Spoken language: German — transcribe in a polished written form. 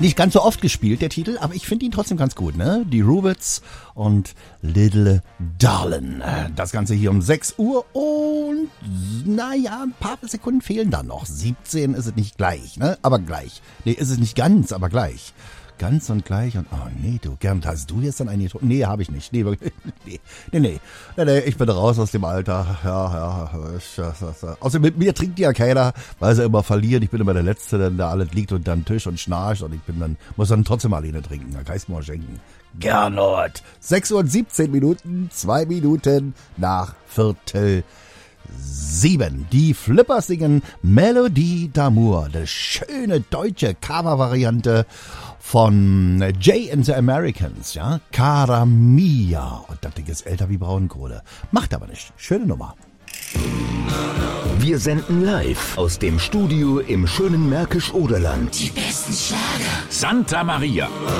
Nicht ganz so oft gespielt, der Titel, aber ich finde ihn trotzdem ganz gut, ne? Die Rubets und Little Darlin'. Das Ganze hier um 6 Uhr und naja, ein paar Sekunden fehlen dann noch. 17 ist es nicht gleich, ne? Aber gleich. Nee, ist es nicht ganz, aber gleich. Ganz und gleich und, oh nee, du, Gern, hast du jetzt dann eine getrunken? Nee, habe ich nicht. Nee, nee, ich bin raus aus dem Alter. Ja. Außerdem mit mir trinkt ja keiner, weil sie immer verlieren. Ich bin immer der Letzte, der da alles liegt und dann Tisch und schnarcht und muss dann trotzdem alleine trinken. Da kann ich's mal schenken. Gernot. 6 Uhr und 17 Minuten, 2 Minuten nach 6:45. Die Flippers singen Melodie d'Amour, eine schöne deutsche Cover-Variante von Jay and the Americans, ja, Cara Mia. Und das Ding ist älter wie Braunkohle. Macht aber nicht. Schöne Nummer. Wir senden live aus dem Studio im schönen Märkisch-Oderland. Die besten Schlager. Santa Maria.